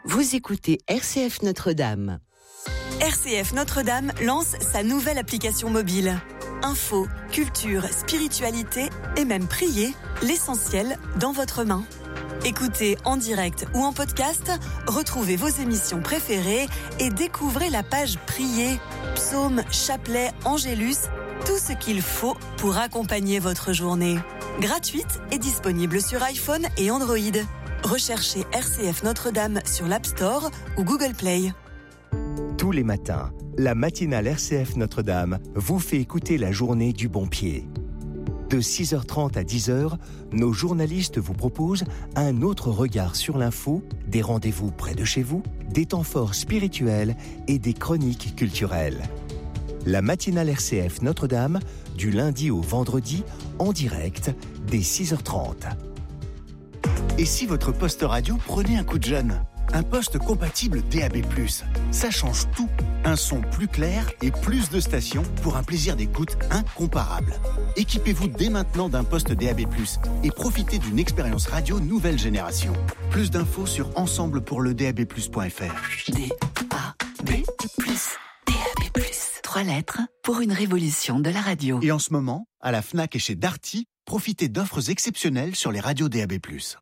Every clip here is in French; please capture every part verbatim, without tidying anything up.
Vous écoutez R C F Notre-Dame. R C F Notre-Dame lance sa nouvelle application mobile. Info, culture, spiritualité et même prier, l'essentiel dans votre main. Écoutez en direct ou en podcast, retrouvez vos émissions préférées et découvrez la page Prier, psaumes, chapelets, angélus, tout ce qu'il faut pour accompagner votre journée. Gratuite et disponible sur iPhone et Android. Recherchez R C F Notre-Dame sur l'App Store ou Google Play. Tous les matins, la matinale R C F Notre-Dame vous fait écouter la journée du bon pied. De six heures trente à dix heures, nos journalistes vous proposent un autre regard sur l'info, des rendez-vous près de chez vous, des temps forts spirituels et des chroniques culturelles. La matinale R C F Notre-Dame, du lundi au vendredi, en direct, dès six heures trente. Et si votre poste radio prenait un coup de jeune ? Un poste compatible D A B plus, ça change tout. Un son plus clair et plus de stations pour un plaisir d'écoute incomparable. Équipez-vous dès maintenant d'un poste D A B plus et profitez d'une expérience radio nouvelle génération. Plus d'infos sur ensemble pour le d a b plus point f r. D A B plus, D A B plus. Trois lettres pour une révolution de la radio. Et en ce moment, à la Fnac et chez Darty, profitez d'offres exceptionnelles sur les radios D A B plus.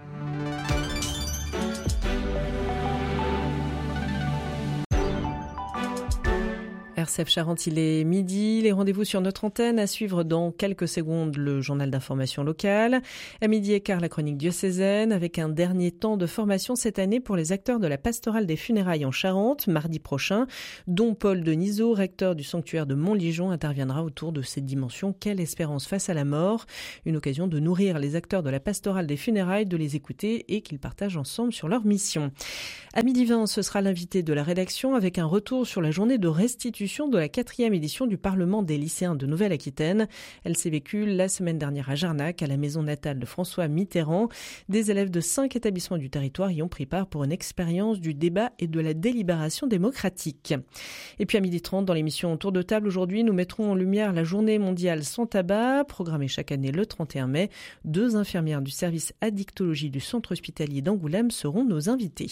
R C F Charente, il est midi. Les rendez-vous sur notre antenne. À suivre dans quelques secondes le journal d'information locale. À midi et quart, la chronique diocésaine avec un dernier temps de formation cette année pour les acteurs de la pastorale des funérailles en Charente. Mardi prochain, dont Paul Denisot, recteur du sanctuaire de Montligeon, interviendra autour de cette dimension. Quelle espérance face à la mort? Une occasion de nourrir les acteurs de la pastorale des funérailles, de les écouter et qu'ils partagent ensemble sur leur mission. À midi vingt, ce sera l'invité de la rédaction avec un retour sur la journée de restitution de la quatrième édition du Parlement des lycéens de Nouvelle-Aquitaine. Elle s'est vécue la semaine dernière à Jarnac, à la maison natale de François Mitterrand. Des élèves de cinq établissements du territoire y ont pris part pour une expérience du débat et de la délibération démocratique. Et puis à midi trente, dans l'émission Tour de table, aujourd'hui, nous mettrons en lumière la journée mondiale sans tabac, programmée chaque année le trente et un mai. Deux infirmières du service addictologie du centre hospitalier d'Angoulême seront nos invités.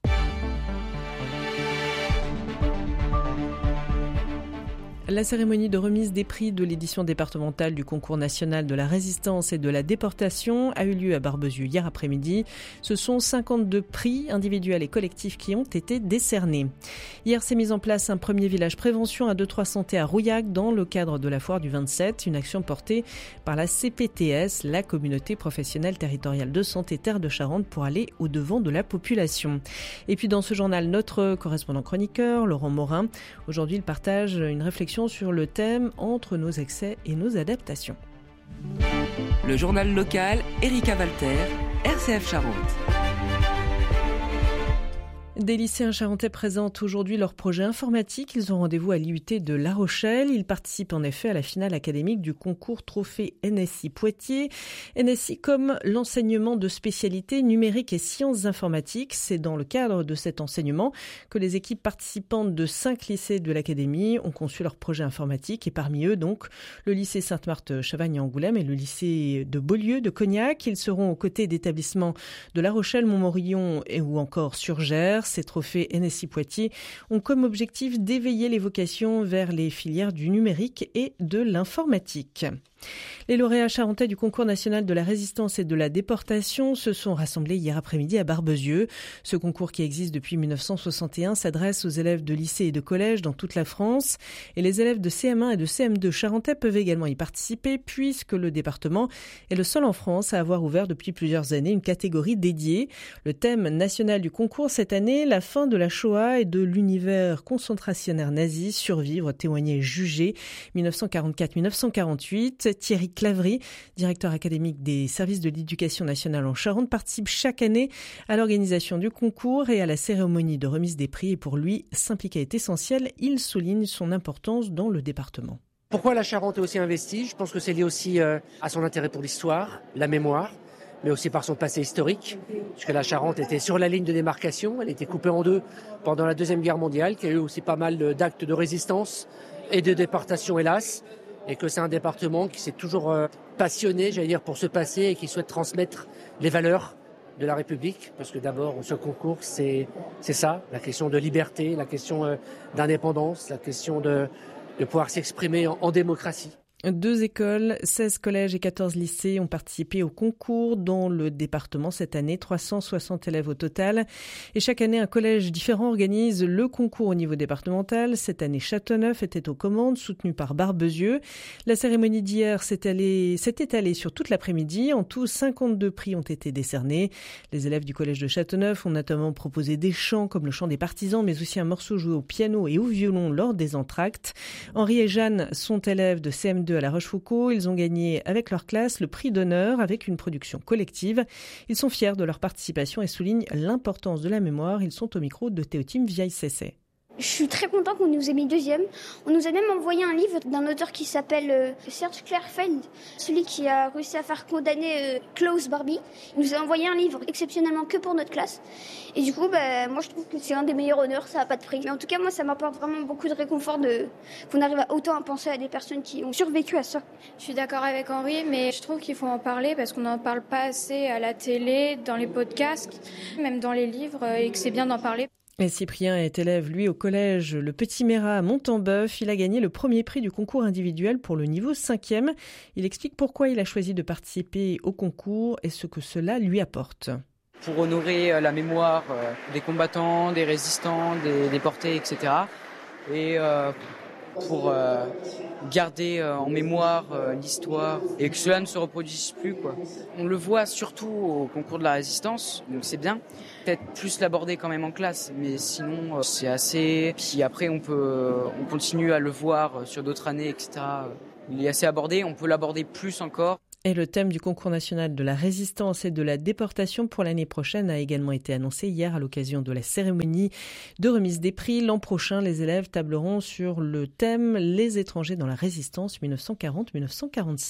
La cérémonie de remise des prix de l'édition départementale du concours national de la résistance et de la déportation a eu lieu à Barbezieux hier après-midi. Ce sont cinquante-deux prix individuels et collectifs qui ont été décernés. Hier s'est mis en place un premier village prévention à deux trois Santé à Rouillac dans le cadre de la foire du vingt-sept, une action portée par la C P T S, la communauté professionnelle territoriale de santé Terre de Charente, pour aller au-devant de la population. Et puis dans ce journal, notre correspondant chroniqueur, Laurent Morin, aujourd'hui il partage une réflexion sur le thème entre nos excès et nos adaptations. Le journal local, Erika Walter, R C F Charente. Des lycéens charentais présentent aujourd'hui leur projet informatique. Ils ont rendez-vous à l'I U T de La Rochelle. Ils participent en effet à la finale académique du concours Trophée N S I Poitiers. N S I comme l'enseignement de spécialités numériques et sciences informatiques. C'est dans le cadre de cet enseignement que les équipes participantes de cinq lycées de l'académie ont conçu leur projet informatique. Et parmi eux, donc, le lycée Sainte-Marthe-Chavagne-Angoulême et le lycée de Beaulieu de Cognac. Ils seront aux côtés d'établissements de La Rochelle, Montmorillon et ou encore Surgères. Ces trophées N S I Poitiers ont comme objectif d'éveiller les vocations vers les filières du numérique et de l'informatique. Les lauréats charentais du concours national de la résistance et de la déportation se sont rassemblés hier après-midi à Barbezieux. Ce concours qui existe depuis dix-neuf cent soixante et un s'adresse aux élèves de lycée et de collège dans toute la France. Et les élèves de C M un et de C M deux charentais peuvent également y participer puisque le département est le seul en France à avoir ouvert depuis plusieurs années une catégorie dédiée. Le thème national du concours cette année, la fin de la Shoah et de l'univers concentrationnaire nazi, survivre, témoigner, juger, dix-neuf cent quarante-quatre à dix-neuf cent quarante-huit. Thierry Clavry, directeur académique des services de l'éducation nationale en Charente, participe chaque année à l'organisation du concours et à la cérémonie de remise des prix. Et pour lui, s'impliquer est essentiel. Il souligne son importance dans le département. Pourquoi la Charente est aussi investie ? Je pense que c'est lié aussi à son intérêt pour l'histoire, la mémoire, mais aussi par son passé historique, puisque la Charente était sur la ligne de démarcation, elle était coupée en deux pendant la Deuxième Guerre mondiale, qu'il y a eu aussi pas mal d'actes de résistance et de déportation, hélas, et que c'est un département qui s'est toujours passionné, j'allais dire, pour ce passé et qui souhaite transmettre les valeurs de la République, parce que d'abord, ce concours, c'est, c'est ça, la question de liberté, la question euh, d'indépendance, la question de, de pouvoir s'exprimer en, en démocratie. Deux écoles, seize collèges et quatorze lycées ont participé au concours dans le département cette année, trois cent soixante élèves au total. Et chaque année, un collège différent organise le concours au niveau départemental. Cette année, Châteauneuf était aux commandes, soutenu par Barbezieux. La cérémonie d'hier s'est allée, s'est étalée sur toute l'après-midi. En tout, cinquante-deux prix ont été décernés. Les élèves du collège de Châteauneuf ont notamment proposé des chants comme le chant des partisans, mais aussi un morceau joué au piano et au violon lors des entr'actes. Henri et Jeanne sont élèves de C M deux à La Rochefoucauld. Ils ont gagné avec leur classe le prix d'honneur avec une production collective. Ils sont fiers de leur participation et soulignent l'importance de la mémoire. Ils sont au micro de Théotime Vieille-Cessé. Je suis très content qu'on nous ait mis deuxième. On nous a même envoyé un livre d'un auteur qui s'appelle euh, Serge Klerfeld, celui qui a réussi à faire condamner euh, Klaus Barbie. Il nous a envoyé un livre exceptionnellement que pour notre classe. Et du coup, bah, moi je trouve que c'est un des meilleurs honneurs, ça n'a pas de prix. Mais en tout cas, moi ça m'apporte vraiment beaucoup de réconfort de... qu'on arrive à autant à penser à des personnes qui ont survécu à ça. Je suis d'accord avec Henri, mais je trouve qu'il faut en parler parce qu'on n'en parle pas assez à la télé, dans les podcasts, même dans les livres, et que c'est bien d'en parler. Et Cyprien est élève, lui, au collège Le Petit Mérat à Montembeuf. Il a gagné le premier prix du concours individuel pour le niveau cinquième. Il explique pourquoi il a choisi de participer au concours et ce que cela lui apporte. Pour honorer la mémoire des combattants, des résistants, des déportés, et cetera. Et euh, pour euh, garder en mémoire l'histoire et que cela ne se reproduise plus, quoi. On le voit surtout au concours de la résistance, donc c'est bien. Peut-être plus l'aborder quand même en classe, mais sinon c'est assez. Puis après on peut, on continue à le voir sur d'autres années, et cetera. Il est assez abordé, on peut l'aborder plus encore. Et le thème du concours national de la résistance et de la déportation pour l'année prochaine a également été annoncé hier à l'occasion de la cérémonie de remise des prix. L'an prochain, les élèves tableront sur le thème « Les étrangers dans la résistance dix-neuf cent quarante à dix-neuf cent quarante-cinq ».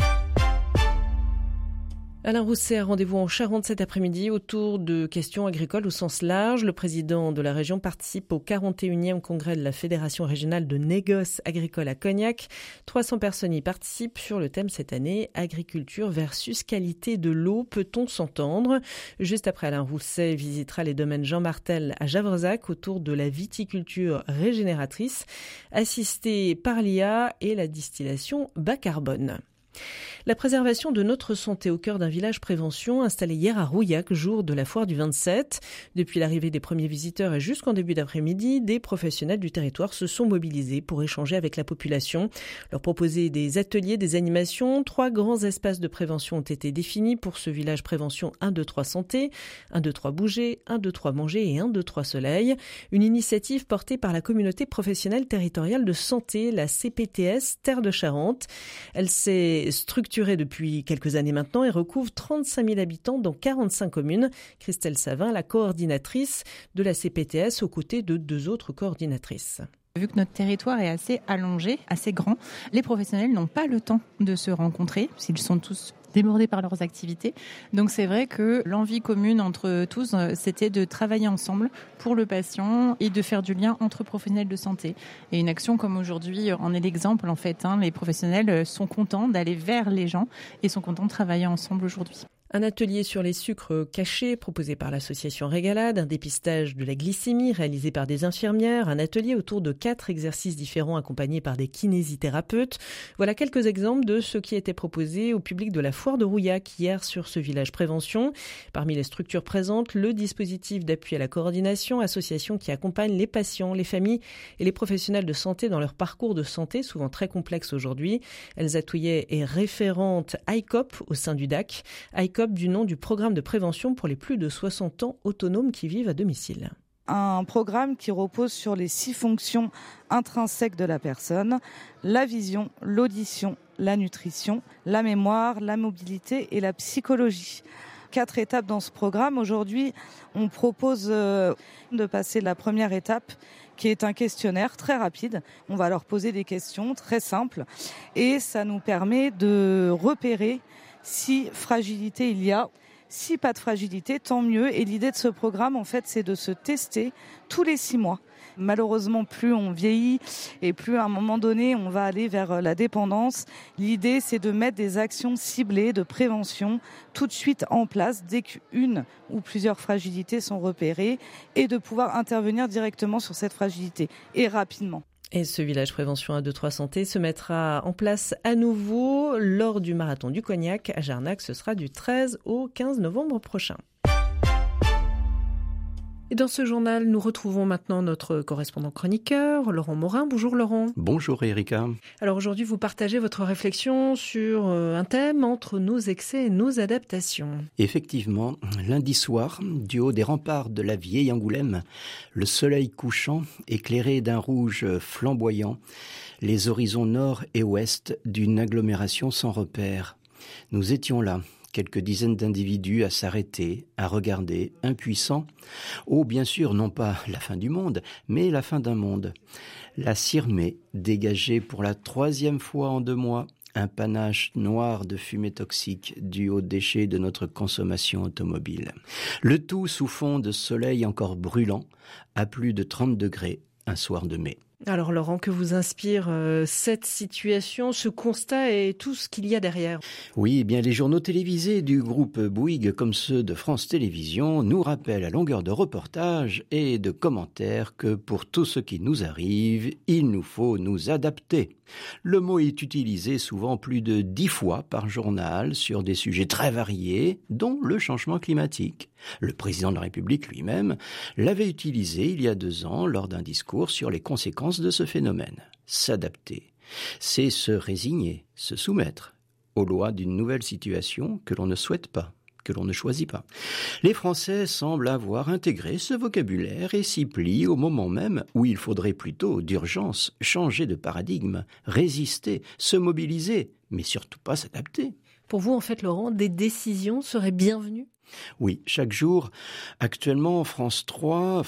Alain Rousset a rendez-vous en Charente cet après-midi autour de questions agricoles au sens large. Le président de la région participe au quarante et unième congrès de la Fédération régionale de négoce agricole à Cognac. trois cents personnes y participent sur le thème cette année, agriculture versus qualité de l'eau, peut-on s'entendre? Juste après, Alain Rousset visitera les domaines Jean Martel à Javrezac autour de la viticulture régénératrice, assistée par l'I A et la distillation bas carbone. La préservation de notre santé au cœur d'un village prévention installé hier à Rouillac, jour de la foire du vingt-sept. Depuis l'arrivée des premiers visiteurs et jusqu'en début d'après-midi, des professionnels du territoire se sont mobilisés pour échanger avec la population, leur proposer des ateliers, des animations. Trois grands espaces de prévention ont été définis pour ce village prévention un deux trois santé, un deux trois bouger, un deux trois manger et un deux trois soleil. Une initiative portée par la communauté professionnelle territoriale de santé, la C P T S Terre de Charente. Elle s'est structurée depuis quelques années maintenant et recouvre trente-cinq mille habitants dans quarante-cinq communes. Christelle Savin, la coordinatrice de la C P T S, aux côtés de deux autres coordinatrices. Vu que notre territoire est assez allongé, assez grand, les professionnels n'ont pas le temps de se rencontrer, s'ils sont tous débordés par leurs activités. Donc c'est vrai que l'envie commune entre tous, c'était de travailler ensemble pour le patient et de faire du lien entre professionnels de santé. Et une action comme aujourd'hui en est l'exemple en fait. Hein, les professionnels sont contents d'aller vers les gens et sont contents de travailler ensemble aujourd'hui. Un atelier sur les sucres cachés proposé par l'association Régalade, un dépistage de la glycémie réalisé par des infirmières, un atelier autour de quatre exercices différents accompagnés par des kinésithérapeutes. Voilà quelques exemples de ce qui était proposé au public de la foire de Rouillac hier sur ce village prévention. Parmi les structures présentes, le dispositif d'appui à la coordination, association qui accompagne les patients, les familles et les professionnels de santé dans leur parcours de santé, souvent très complexe aujourd'hui. Elsa Touillet est référente I C O P au sein du D A C. I C O P du nom du programme de prévention pour les plus de soixante ans autonomes qui vivent à domicile. Un programme qui repose sur les six fonctions intrinsèques de la personne, la vision, l'audition, la nutrition, la mémoire, la mobilité et la psychologie. Quatre étapes dans ce programme. Aujourd'hui, on propose de passer la première étape qui est un questionnaire très rapide. On va leur poser des questions très simples et ça nous permet de repérer si fragilité il y a. Si pas de fragilité, tant mieux. Et l'idée de ce programme, en fait, c'est de se tester tous les six mois. Malheureusement, plus on vieillit et plus à un moment donné, on va aller vers la dépendance. L'idée, c'est de mettre des actions ciblées de prévention tout de suite en place dès qu'une ou plusieurs fragilités sont repérées et de pouvoir intervenir directement sur cette fragilité et rapidement. Et ce village prévention un deux trois santé se mettra en place à nouveau lors du marathon du Cognac à Jarnac. Ce sera du treize au quinze novembre prochain. Et dans ce journal, nous retrouvons maintenant notre correspondant chroniqueur, Laurent Morin. Bonjour Laurent. Bonjour Erika. Alors aujourd'hui, vous partagez votre réflexion sur un thème entre nos excès et nos adaptations. Effectivement, lundi soir, du haut des remparts de la vieille Angoulême, le soleil couchant, éclairé d'un rouge flamboyant, les horizons nord et ouest d'une agglomération sans repère. Nous étions là. Quelques dizaines d'individus à s'arrêter, à regarder, impuissants. Oh, bien sûr, non pas la fin du monde, mais la fin d'un monde. La Cirmée, dégagée pour la troisième fois en deux mois, un panache noir de fumée toxique dû aux déchets de notre consommation automobile. Le tout sous fond de soleil encore brûlant, à plus de trente degrés, un soir de mai. Alors Laurent, que vous inspire euh, cette situation, ce constat et tout ce qu'il y a derrière? Oui, eh bien les journaux télévisés du groupe Bouygues, comme ceux de France Télévisions, nous rappellent à longueur de reportages et de commentaires que pour tout ce qui nous arrive, il nous faut nous adapter. Le mot est utilisé souvent plus de dix fois par journal sur des sujets très variés, dont le changement climatique. Le président de la République lui-même l'avait utilisé il y a deux ans lors d'un discours sur les conséquences de ce phénomène. S'adapter, c'est se résigner, se soumettre aux lois d'une nouvelle situation que l'on ne souhaite pas, que l'on ne choisit pas. Les Français semblent avoir intégré ce vocabulaire et s'y plient au moment même où il faudrait plutôt, d'urgence, changer de paradigme, résister, se mobiliser, mais surtout pas s'adapter. Pour vous, en fait, Laurent, des décisions seraient bienvenues ? Oui, chaque jour, actuellement, France trois